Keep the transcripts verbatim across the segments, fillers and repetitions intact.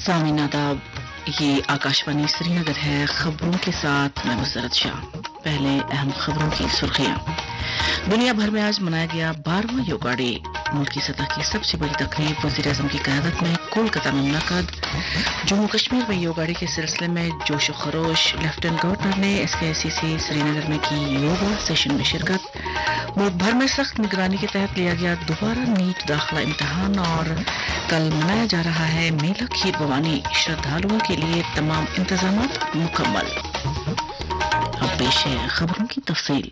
सामीन आदाब, ये आकाशवाणी श्रीनगर है। खबरों के साथ मैं मुसरत शाह। पहले अहम खबरों की सुर्खियां। दुनिया भर में आज मनाया गया बारहवां योगा डे। मुल्क की सतह की सबसे बड़ी तकरीब वज़ीर आज़म की क़यादत में कोलकाता में मुनक़द। जम्मू कश्मीर में योगा डे के सिलसिले में जोश व खरोश। लेफ्टिनेंट गवर्नर ने एस के आई सी सी श्रीनगर में की योगा सेशन में शिरकत। मुल्क भर में सख्त निगरानी के तहत लिया गया दोबारा नीट दाखिला इम्तिहान। और कल मनाया जा रहा है मेला खीर भवानी। श्रद्धालुओं के लिए तमाम इंतजाम मुकम्मल। अब पेश है खबरों की तफसील।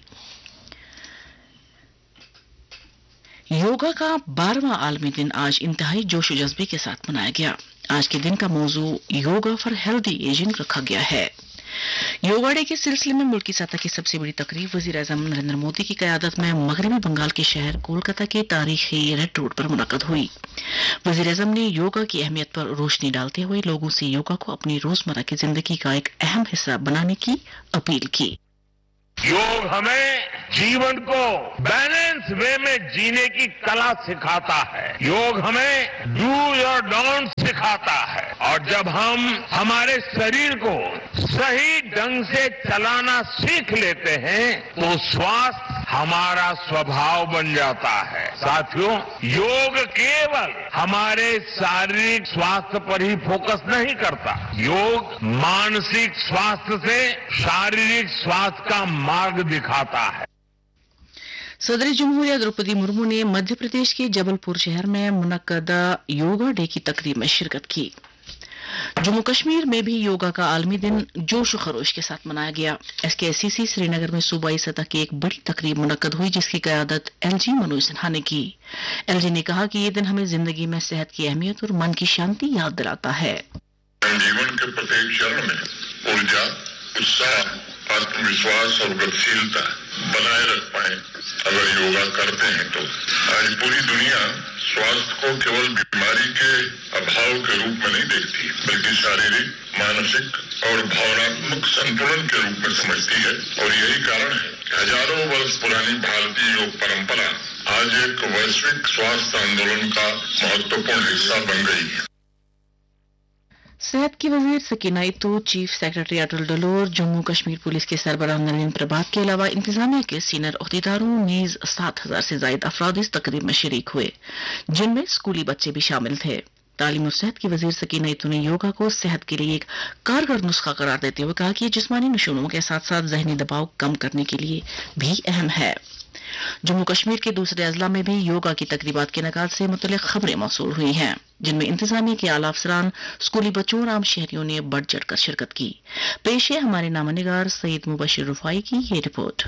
योगा का बारहवां आलमी दिन आज इंतहाई जोश व जज्बे के साथ मनाया गया। आज के दिन का मौजू योगा फॉर हेल्दी एजिंग रखा गया है। योगा डे के सिलसिले में मुल्क की सतह की सबसे बड़ी तकरीब वज़ीर आज़म नरेंद्र मोदी की क़यादत में मगरबी बंगाल के शहर कोलकाता के तारीखी रेड रोड पर मुनक़द हुई। वज़ीर आज़म ने योगा की अहमियत पर रोशनी डालते हुए लोगों से योगा को अपनी रोजमर्रा की जिंदगी का एक अहम हिस्सा बनाने की अपील की। योग हमें जीवन को बैलेंस वे में जीने की कला सिखाता है। योग हमें डू और डोंट सिखाता है। और जब हम हमारे शरीर को सही ढंग से चलाना सीख लेते हैं तो स्वास्थ्य हमारा स्वभाव बन जाता है। साथियों, योग केवल हमारे शारीरिक स्वास्थ्य पर ही फोकस नहीं करता। योग मानसिक स्वास्थ्य से शारीरिक स्वास्थ्य का मार्ग दिखाता है। सदर जमहूरिया द्रौपदी मुर्मू ने मध्य प्रदेश के जबलपुर शहर में मुनक्कदा योगा डे की तकरीब में शिरकत की। जम्मू कश्मीर में भी योगा का आलमी दिन जोश व खरोश के साथ मनाया गया। एस के आई सी सी श्रीनगर में सूबाई सतह की एक बड़ी तकरीब मुनक्कद हुई, जिसकी क़यादत एल जी मनोज सिन्हा ने की। एल जी ने कहा कि ये दिन हमें जिंदगी में सेहत की अहमियत और मन की शांति याद दिलाता है। जीवन के प्रत्येक चरण में ऊर्जा, उत्साह, आत्मविश्वास और गतिशीलता बनाए रख पाए अगर योगा करते हैं तो। आज पूरी दुनिया स्वास्थ्य को केवल बीमारी के अभाव के रूप में नहीं देखती, बल्कि शारीरिक, मानसिक और भावनात्मक संतुलन के रूप में समझती है। और यही कारण है कि हजारों वर्ष पुरानी भारतीय योग परंपरा आज एक वैश्विक स्वास्थ्य आंदोलन का महत्वपूर्ण हिस्सा बन गई है। सेहत की वजीर सकीना इत्तू, चीफ सेक्रेटरी अटल डलोर, जम्मू कश्मीर पुलिस के सरबराह नलिन प्रभात के अलावा इंतजामिया के सीनियर अहदेदारों नीज सात हजार से ज्यादा अफराद इस तकरीब में शरीक हुए, जिनमें स्कूली बच्चे भी शामिल थे। तालीम और सेहत की वजीर सकीना इत्तू ने योगा को सेहत के लिए एक कारगर नुस्खा करार देते हुए कहा कि ये जिस्मानी नशूनों के साथ साथ जहनी दबाव कम करने के लिए भी अहम है। जम्मू कश्मीर के दूसरे अजला में भी योगा की तकरीबात के इनेकाद से मुतल्लिक खबरें मौसूल हुई हैं, जिनमें इंतजामिया के आला अफसरान, स्कूली बच्चों और आम शहरियों ने बढ़ चढ़ कर शिरकत की। पेश है हमारे नामनिगार सईद मुबशिर रुफाई की ये रिपोर्ट।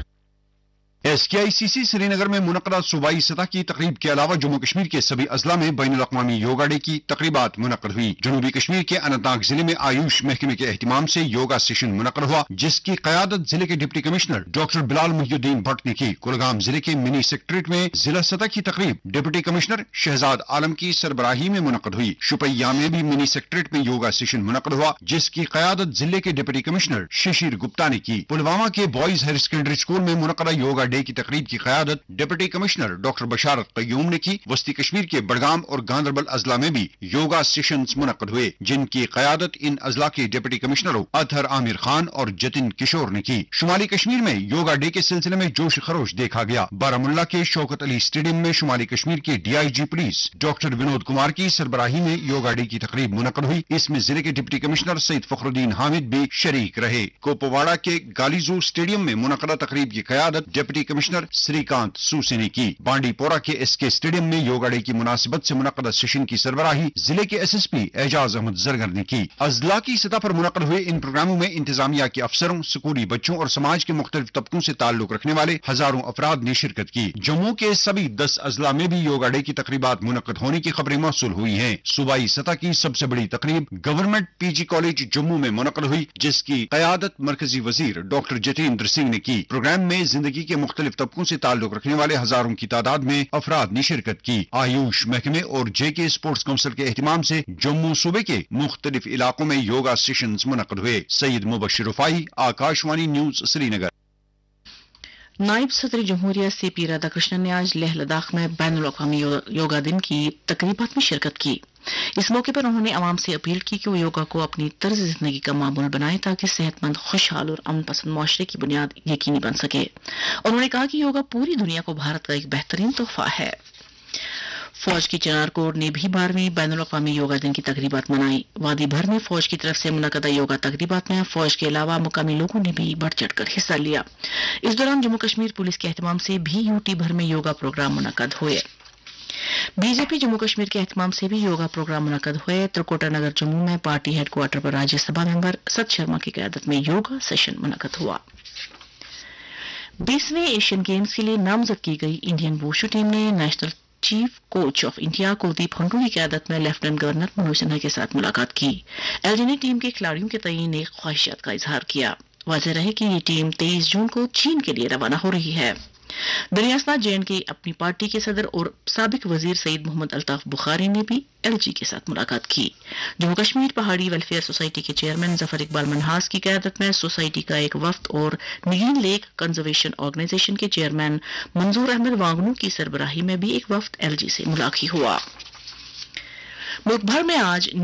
एस के आई सी सी श्रीनगर में मुनक़दा सूबाई सतह की तकरीब के अलावा जम्मू कश्मीर के सभी अजला में बैनुल अक़वामी योगा डे की तकरीबात मुनक़द हुई। जनूबी कश्मीर के अनंतनाग जिले में आयुष महकमे के एहतिमाम से योगा सेशन मुनक़द हुआ, जिसकी क़यादत जिले के deputy commissioner doctor Bilal Muhiyuddin Bhatt ने की। कुलगाम जिले के मिनी सेक्रेटरीट में जिला सतह की तकरीब डिप्टी कमिश्नर शहजाद आलम की सरबराही में मुनक़द हुई। शुपैया में भी मिनी सेक्रेटरीट में योगा सेशन मुनक़द हुआ, जिसकी क़यादत जिले के डिप्टी कमिश्नर शिशिर गुप्ता ने की। पुलवामा के बॉयज हायर सेकेंडरी स्कूल में मुनक़दा योगा डे की तकरीब की क़यादत डिप्टी कमिश्नर डॉक्टर बशारत क़य्यूम ने की। वस्ती कश्मीर के बडगाम और गांदरबल अजला में भी योगा सेशंस मुनक़द हुए, जिनकी क़यादत इन अजला के डिप्टी कमिश्नरों अतहर आमिर खान और जतिन किशोर ने की। शुमाली कश्मीर में योगा डे के सिलसिले में जोश खरोश देखा गया। बारामुल्ला के शौकत अली स्टेडियम में शुमाली कश्मीर के D I ji police doctor Vinod Kumar की सरबराही में योगा डे की तकरीब मुनक़द हुई। इसमें जिले के डिप्टी कमिश्नर सईद फखरुद्दीन हामिद भी शरीक रहे। कुपवाड़ा के गालीजू स्टेडियम में मुनक़दा तकरीब की क़यादत डिप्टी कमिश्नर श्रीकांत सूसी ने की। बांडीपोरा के एस के स्टेडियम में योगा डे की मुनासिबत से मुनक़दा सेशन की सरबराही जिले के S S P Ejaz Ahmad Zargar ने की। अजला की सतह पर मुनक़द हुए इन प्रोग्रामों में इंतजामिया के अफसरों, स्कूली बच्चों और समाज के मुख्तलिफ तबकों से ताल्लुक रखने वाले हजारों अफराद ने शिरकत की। जम्मू के सभी दस अजला में भी योगा डे की तकरीबात मुनक़द होने की खबरें मौसूल हुई हैं। सूबाई सतह की सबसे बड़ी तकरीब government P G college Jammu में मुनक़द हुई, जिसकी क़यादत मरकजी वजीर डॉक्टर जतेंद्र सिंह ने की। प्रोग्राम में जिंदगी के मुख्तलिफ तबकों से ताल्लुक रखने वाले हजारों की तादाद में अफराद ने शिरकत की। आयुष महकमे और जे के स्पोर्ट्स काउंसिल के एहतिमाम से जम्मू सूबे के मुख्तलिफ इलाकों में योगा सेशंस मुनक़द हुए। सईद मुबशिर रुफाई, आकाशवाणी न्यूज, श्रीनगर। नायब सदर जमहूरिया सी पी राधाकृष्णन ने आज लेह लद्दाख में बैनुल अक़वामी योगा दिन की तकरीबात में शिरकत की। इस मौके पर उन्होंने आवाम से अपील की कि वो योगा को अपनी तर्ज जिंदगी का मामूल बनाए ताकि सेहतमंद, खुशहाल और अमन पसंद मुआशरे की बुनियाद यकीनी बन सके। उन्होंने कहा कि योगा पूरी दुनिया को भारत का एक बेहतरीन तोहफा है। फौज की चिनार कोर ने भी बारहवीं बैनुल-अक़वामी योगा दिन की तकरीबात मनाई। वादी भर में फौज की तरफ से मुनक़दा योगा तकरीबात में फौज के अलावा मुकामी लोगों ने भी बढ़ चढ़ कर हिस्सा लिया। इस दौरान जम्मू कश्मीर पुलिस के एहतमाम से भी यूटी भर में योगा प्रोग्राम मुनक़द हुए। बीजेपी जम्मू कश्मीर के एहतमाम से भी योगा प्रोग्राम मुनक़द हुए। त्रिकोटा नगर जम्मू में पार्टी हेडक्वार्टर पर राज्यसभा मेंबर सत शर्मा की क़यादत में योगा सेशन मुनक़द हुआ। बीसवें एशियन गेम्स के लिए नामजद की गई इंडियन वुशु टीम ने national chief coach of India Kuldeep हंडू की क़यादत में लेफ्टिनेंट गवर्नर मनोज सिन्हा के साथ मुलाकात की। एलजी ने टीम के खिलाड़ियों के तईन एक ख्वाहिशात का इजहार किया। वाज़ेह रहे कि ये टीम तेईस जून को चीन के लिए रवाना हो रही है। दरियासनाथ जे एंड के अपनी पार्टी के सदर और साबिक वजीर सईद मोहम्मद अल्ताफ बुखारी ने भी एलजी के साथ मुलाकात की। जम्मू कश्मीर पहाड़ी वेलफेयर सोसाइटी के चेयरमैन जफर इकबाल मनहास की क़यादत में सोसाइटी का एक वफ्द और नगीन लेक कंजर्वेशन ऑर्गेनाइजेशन के चेयरमैन मंजूर अहमद वांगनू की सरबराही में भी एक वफ्द एलजी से मुलाकात हुआ। मुल्क भर में आज